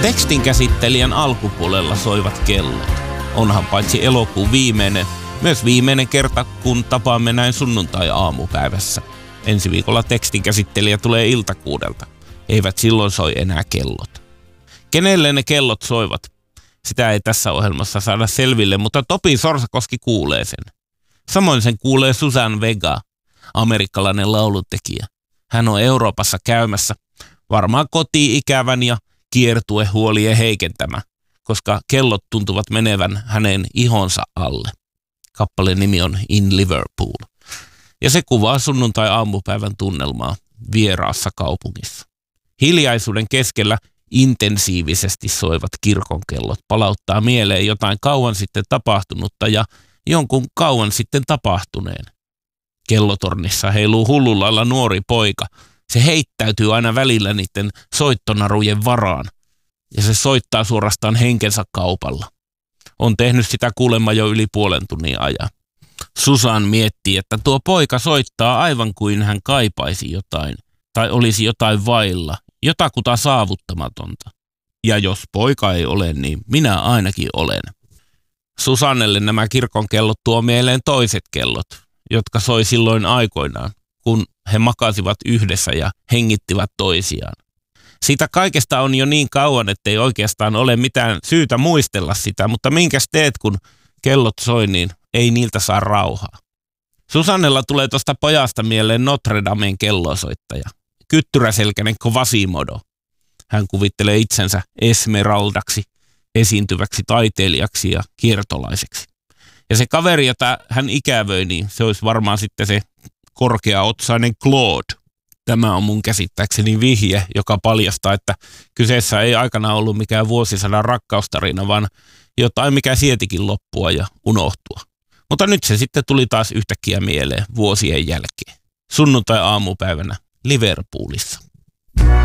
Tekstinkäsittelijän alkupuolella soivat kellot. Onhan paitsi elokuun viimeinen, myös viimeinen kerta, kun tapaamme näin sunnuntai-aamupäivässä. Ensi viikolla tekstinkäsittelijä tulee iltakuudelta. Eivät silloin soi enää kellot. Kenelle ne kellot soivat? Sitä ei tässä ohjelmassa saada selville, mutta Topi Sorsakoski kuulee sen. Samoin sen kuulee Susan Vega, amerikkalainen lauluntekijä. Hän on Euroopassa käymässä, varmaan koti-ikävän ja kiertuehuolien heikentämä, koska kellot tuntuvat menevän hänen ihonsa alle. Kappaleen nimi on In Liverpool. Ja se kuvaa sunnuntai-aamupäivän tunnelmaa vieraassa kaupungissa. Hiljaisuuden keskellä intensiivisesti soivat kirkonkellot palauttaa mieleen jotain kauan sitten tapahtunutta ja jonkun kauan sitten tapahtuneen. Kellotornissa heiluu hullulailla nuori poika. Se heittäytyy aina välillä niiden soittonarujen varaan ja se soittaa suorastaan henkensä kaupalla. On tehnyt sitä kuulemma jo yli puolen tunnin ajan. Susan miettii, että tuo poika soittaa aivan kuin hän kaipaisi jotain tai olisi jotain vailla, jotakuta saavuttamatonta. Ja jos poika ei ole, niin minä ainakin olen. Susannelle nämä kirkonkellot tuo mieleen toiset kellot, jotka soi silloin aikoinaan, kun he makasivat yhdessä ja hengittivät toisiaan. Siitä kaikesta on jo niin kauan, ettei oikeastaan ole mitään syytä muistella sitä, mutta minkäs teet, kun kellot soi, niin ei niiltä saa rauhaa. Susannella tulee tuosta pojasta mieleen Notre Damen kellosoittaja, kyttyräselkäinen Quasimodo. Hän kuvittelee itsensä Esmeraldaksi, esiintyväksi taiteilijaksi ja kiertolaiseksi. Ja se kaveri, jota hän ikävöi, niin se olisi varmaan sitten se korkeaotsainen Claude. Tämä on mun käsittääkseni vihje, joka paljastaa, että kyseessä ei aikana ollut mikään vuosisadan rakkaustarina, vaan jotain, mikä sietikin loppua ja unohtua. Mutta nyt se sitten tuli taas yhtäkkiä mieleen vuosien jälkeen. Sunnuntai-aamupäivänä Liverpoolissa.